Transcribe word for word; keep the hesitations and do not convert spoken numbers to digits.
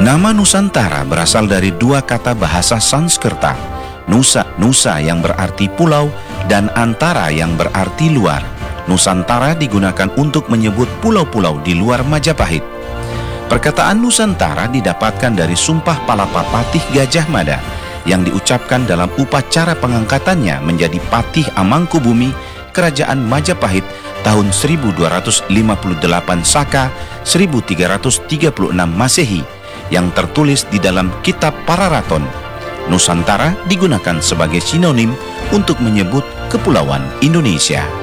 Nama Nusantara berasal dari dua kata bahasa Sanskerta, Nusa, Nusa yang berarti pulau, dan Antara yang berarti luar. Nusantara digunakan untuk menyebut pulau-pulau di luar Majapahit. Perkataan Nusantara didapatkan dari Sumpah Palapa Patih Gajah Mada yang diucapkan dalam upacara pengangkatannya menjadi Patih Amangkubumi Kerajaan Majapahit tahun seribu dua ratus lima puluh delapan Saka seribu tiga ratus tiga puluh enam Masehi yang tertulis di dalam Kitab Pararaton. Nusantara digunakan sebagai sinonim untuk menyebut Kepulauan Indonesia.